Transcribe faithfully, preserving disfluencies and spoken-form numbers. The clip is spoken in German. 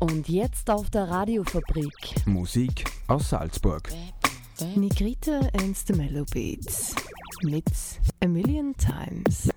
Und jetzt auf der Radiofabrik. Musik aus Salzburg. Nigrita and the Mellow Beats mit A Million Times.